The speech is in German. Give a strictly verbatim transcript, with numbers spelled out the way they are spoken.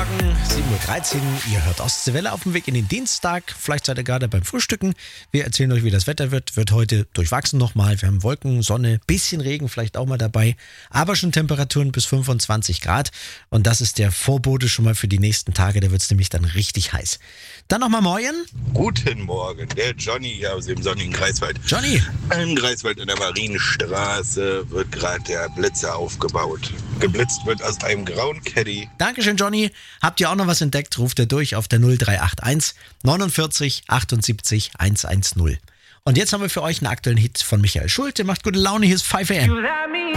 Morgen, sieben Uhr dreizehn. Ihr hört Ostseewelle auf dem Weg in den Dienstag. Vielleicht seid ihr gerade beim Frühstücken. Wir erzählen euch, wie das Wetter wird. Wird heute durchwachsen nochmal. Wir haben Wolken, Sonne, bisschen Regen vielleicht auch mal dabei. Aber schon Temperaturen bis fünfundzwanzig Grad. Und das ist der Vorbote schon mal für die nächsten Tage. Da wird es nämlich dann richtig heiß. Dann nochmal morgen. Guten Morgen, der Johnny hier aus dem sonnigen Greifswald. Johnny. Im Greifswald in der Marienstraße wird gerade der Blitzer aufgebaut. Geblitzt wird aus einem grauen Caddy. Dankeschön, Johnny. Habt ihr auch noch was entdeckt? Ruft ihr durch auf der null drei acht eins neunundvierzig achtundsiebzig hundertzehn. Und jetzt haben wir für euch einen aktuellen Hit von Michael Schulte. Macht gute Laune, hier ist fünf a m.